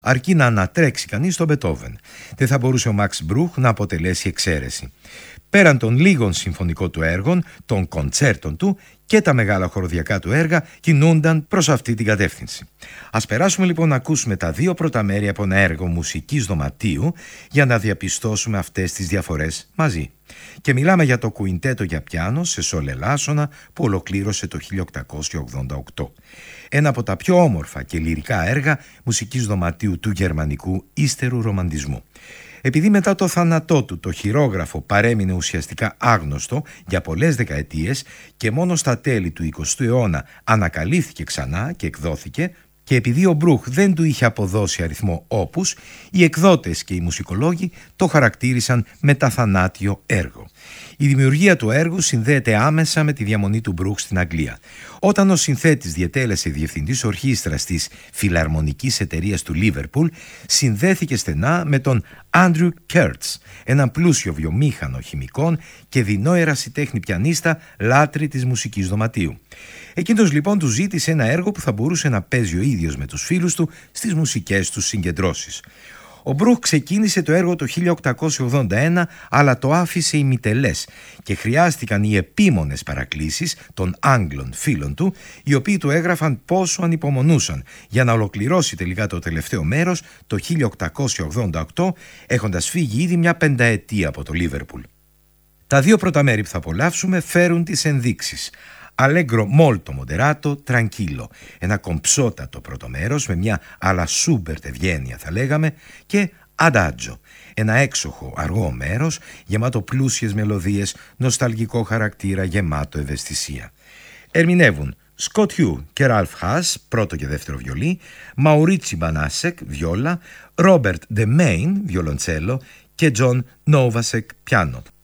αρκεί να ανατρέξει κανείς τον Μπετόβεν. Δεν θα μπορούσε ο Μαξ Μπρούχ να αποτελέσει εξαίρεση. Πέραν των λίγων συμφωνικών του έργων, των κοντσέρτων του και τα μεγάλα χοροδιακά του έργα κινούνταν προς αυτή την κατεύθυνση. Ας περάσουμε λοιπόν να ακούσουμε τα δύο πρώτα μέρη από ένα έργο μουσικής δωματίου για να διαπιστώσουμε αυτές τις διαφορές μαζί. Και μιλάμε για το κουιντέτο για πιάνο σε σολ ελάσσονα που ολοκλήρωσε το 1888. Ένα από τα πιο όμορφα και λυρικά έργα μουσικής δωματίου του γερμανικού ύστερου ρομαντισμού. Επειδή μετά το θάνατό του το χειρόγραφο παρέμεινε ουσιαστικά άγνωστο για πολλές δεκαετίες και μόνο στα τέλη του 20ου αιώνα ανακαλύφθηκε ξανά και εκδόθηκε, και επειδή ο Μπρούχ δεν του είχε αποδώσει αριθμό όπους, οι εκδότες και οι μουσικολόγοι το χαρακτήρισαν μεταθανάτιο έργο. Η δημιουργία του έργου συνδέεται άμεσα με τη διαμονή του Μπρούχ στην Αγγλία. Όταν ο συνθέτης διετέλεσε διευθυντής ορχήστρας της Φιλαρμονικής Εταιρείας του Λίβερπουλ, συνδέθηκε στενά με τον Άντριου Κέρτς, έναν πλούσιο βιομήχανο χημικών και δεινό ερασιτέχνη πιανίστα, λάτρη της μουσικής δωματίου. Εκείνος λοιπόν του ζήτησε ένα έργο που θα μπορούσε να παίζει ο ίδιος με τους φίλους του στις μουσικές τους συγκεντρώσεις. Ο Μπρούχ ξεκίνησε το έργο το 1881, αλλά το άφησε ημιτελές και χρειάστηκαν οι επίμονες παρακλήσεις των Άγγλων φίλων του, οι οποίοι του έγραφαν πόσο ανυπομονούσαν για να ολοκληρώσει τελικά το τελευταίο μέρος το 1888, έχοντας φύγει ήδη μια πενταετία από το Λίβερπουλ. Τα δύο πρώτα μέρη που θα απολαύσουμε φέρουν τις ενδείξεις. Allegro molto moderato, tranquillo, ένα κομψότατο πρώτο μέρος με μια αλλά Σούμπερτ ευγένεια θα λέγαμε, και Adagio, ένα έξοχο αργό μέρος γεμάτο πλούσιες μελωδίες, νοσταλγικό χαρακτήρα, γεμάτο ευαισθησία. Ερμηνεύουν Σκοτ Χιου και Ραλφ Χάς, πρώτο και δεύτερο βιολί, Μαουρίτσι Μπανάσεκ, βιόλα, Ρόμπερτ Ντε Μέιν, βιολοντσέλο και Τζον Νόβασεκ, πιάνο.